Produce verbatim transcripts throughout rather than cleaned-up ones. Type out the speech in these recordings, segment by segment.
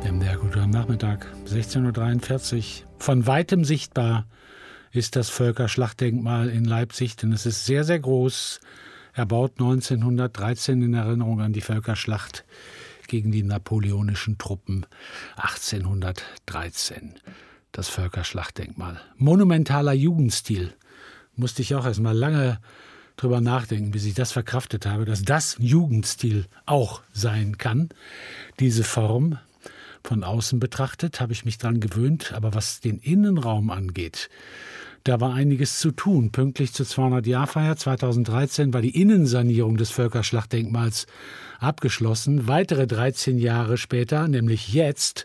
M D R Kultur am Nachmittag, sechzehn Uhr dreiundvierzig. Von weitem sichtbar ist das Völkerschlachtdenkmal in Leipzig, denn es ist sehr, sehr groß. Erbaut neunzehnhundertdreizehn in Erinnerung an die Völkerschlacht gegen die napoleonischen Truppen achtzehnhundertdreizehn. Das Völkerschlachtdenkmal. Monumentaler Jugendstil. Musste ich auch erst mal lange drüber nachdenken, bis ich das verkraftet habe, dass das Jugendstil auch sein kann. Diese Form von außen betrachtet habe ich mich dran gewöhnt, aber was den Innenraum angeht, da war einiges zu tun. Pünktlich zur zweihundert-Jahr-Feier zweitausenddreizehn war die Innensanierung des Völkerschlachtdenkmals abgeschlossen. Weitere dreizehn Jahre später, nämlich jetzt,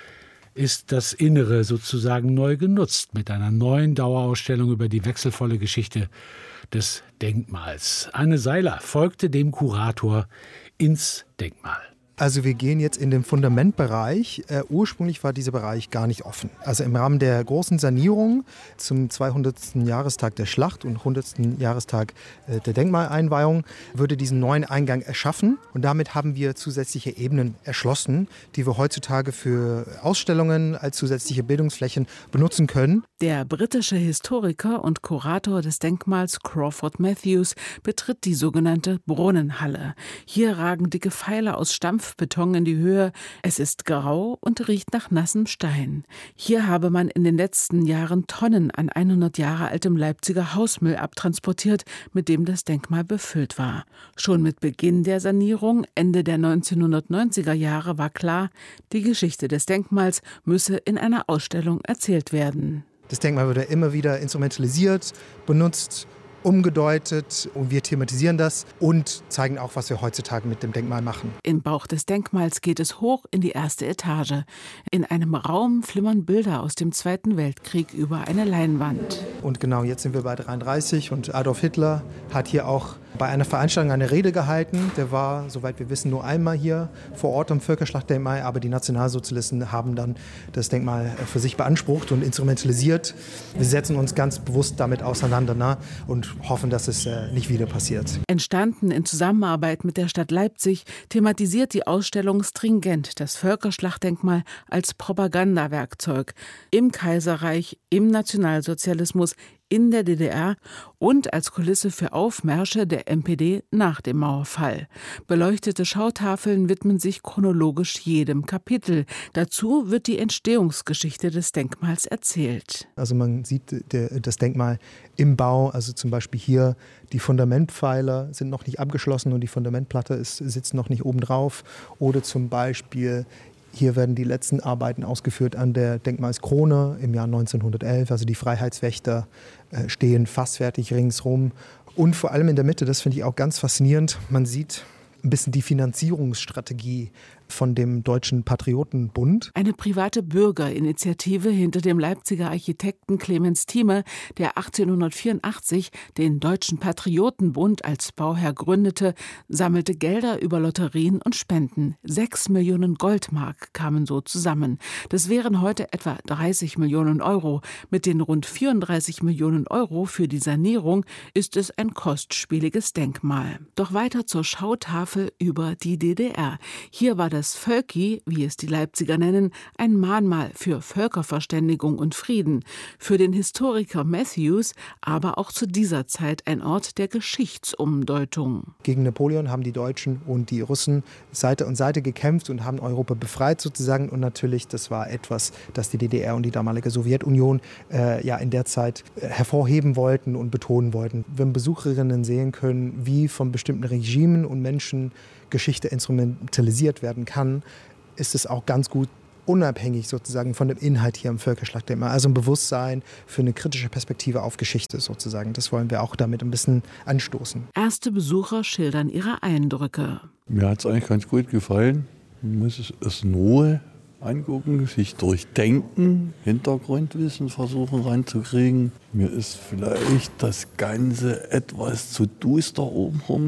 ist das Innere sozusagen neu genutzt mit einer neuen Dauerausstellung über die wechselvolle Geschichte des Denkmals. Anne Seiler folgte dem Kurator ins Denkmal. Also wir gehen jetzt in den Fundamentbereich. Äh, ursprünglich war dieser Bereich gar nicht offen. Also im Rahmen der großen Sanierung zum zweihundertsten Jahrestag der Schlacht und hundertsten Jahrestag äh, der Denkmaleinweihung wurde diesen neuen Eingang erschaffen. Und damit haben wir zusätzliche Ebenen erschlossen, die wir heutzutage für Ausstellungen als zusätzliche Bildungsflächen benutzen können. Der britische Historiker und Kurator des Denkmals Crawford Matthews betritt die sogenannte Brunnenhalle. Hier ragen dicke Pfeiler aus Stampfbeton in die Höhe. Es ist grau und riecht nach nassem Stein. Hier habe man in den letzten Jahren Tonnen an hundert Jahre altem Leipziger Hausmüll abtransportiert, mit dem das Denkmal befüllt war. Schon mit Beginn der Sanierung, Ende der neunzehnhundertneunziger Jahre, war klar, die Geschichte des Denkmals müsse in einer Ausstellung erzählt werden. Das Denkmal wurde immer wieder instrumentalisiert, benutzt, umgedeutet und wir thematisieren das und zeigen auch, was wir heutzutage mit dem Denkmal machen. Im Bauch des Denkmals geht es hoch in die erste Etage. In einem Raum flimmern Bilder aus dem Zweiten Weltkrieg über eine Leinwand. Und genau, jetzt sind wir bei dreiunddreißig und Adolf Hitler hat hier auch bei einer Veranstaltung eine Rede gehalten. Der war, soweit wir wissen, nur einmal hier vor Ort am Völkerschlachtdenkmal, aber die Nationalsozialisten haben dann das Denkmal für sich beansprucht und instrumentalisiert. Wir setzen uns ganz bewusst damit auseinander, ne? Und hoffen, dass es äh, nicht wieder passiert. Entstanden in Zusammenarbeit mit der Stadt Leipzig, thematisiert die Ausstellung stringent das Völkerschlachtdenkmal als Propagandawerkzeug im Kaiserreich, im Nationalsozialismus, in der D D R und als Kulisse für Aufmärsche der N P D nach dem Mauerfall. Beleuchtete Schautafeln widmen sich chronologisch jedem Kapitel. Dazu wird die Entstehungsgeschichte des Denkmals erzählt. Also man sieht der, das Denkmal im Bau, also zum Beispiel hier die Fundamentpfeiler sind noch nicht abgeschlossen und die Fundamentplatte ist, sitzt noch nicht oben drauf. Oder zum Beispiel hier werden die letzten Arbeiten ausgeführt an der Denkmalskrone im Jahr neunzehnhundertelf. Also die Freiheitswächter äh, stehen fast fertig ringsrum. Und vor allem in der Mitte, das finde ich auch ganz faszinierend, man sieht ein bisschen die Finanzierungsstrategie von dem Deutschen Patriotenbund. Eine private Bürgerinitiative hinter dem Leipziger Architekten Clemens Thieme, der achtzehnhundertvierundachtzig den Deutschen Patriotenbund als Bauherr gründete, sammelte Gelder über Lotterien und Spenden. Sechs Millionen Goldmark kamen so zusammen. Das wären heute etwa dreißig Millionen Euro. Mit den rund vierunddreißig Millionen Euro für die Sanierung ist es ein kostspieliges Denkmal. Doch weiter zur Schautafel über die D D R. Hier war das Völki, wie es die Leipziger nennen, ein Mahnmal für Völkerverständigung und Frieden. Für den Historiker Matthews aber auch zu dieser Zeit ein Ort der Geschichtsumdeutung. Gegen Napoleon haben die Deutschen und die Russen Seite an Seite gekämpft und haben Europa befreit sozusagen. Und natürlich, das war etwas, das die D D R und die damalige Sowjetunion äh, ja in der Zeit äh, hervorheben wollten und betonen wollten. Wenn Besucherinnen sehen können, wie von bestimmten Regimen und Menschen Geschichte instrumentalisiert werden kann, ist es auch ganz gut unabhängig sozusagen von dem Inhalt hier im Völkerschlachtdenkmal. Also ein Bewusstsein für eine kritische Perspektive auf Geschichte sozusagen. Das wollen wir auch damit ein bisschen anstoßen. Erste Besucher schildern ihre Eindrücke. Mir hat es eigentlich ganz gut gefallen. Man muss es, es in Ruhe angucken, sich durchdenken, Hintergrundwissen versuchen ranzukriegen. Mir ist vielleicht das Ganze etwas zu duster obenrum.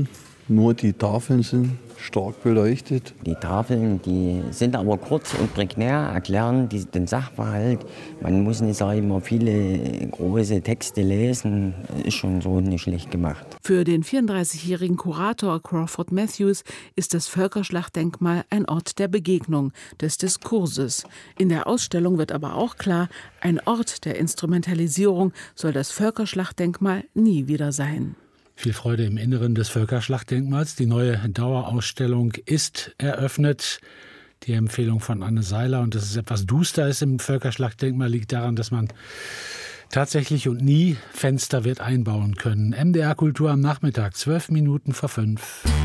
Nur die Tafeln sind stark beleuchtet. Die Tafeln, die sind aber kurz und prägnär, erklären die, den Sachverhalt. Man muss nicht sagen, immer viele große Texte lesen, ist schon so nicht schlecht gemacht. Für den vierunddreißigjährigen Kurator Crawford Matthews ist das Völkerschlachtdenkmal ein Ort der Begegnung, des Diskurses. In der Ausstellung wird aber auch klar, ein Ort der Instrumentalisierung soll das Völkerschlachtdenkmal nie wieder sein. Viel Freude im Inneren des Völkerschlachtdenkmals. Die neue Dauerausstellung ist eröffnet. Die Empfehlung von Anne Seiler. Und dass es etwas duster ist im Völkerschlachtdenkmal, liegt daran, dass man tatsächlich und nie Fenster wird einbauen können. M D R Kultur am Nachmittag, zwölf Minuten vor fünf.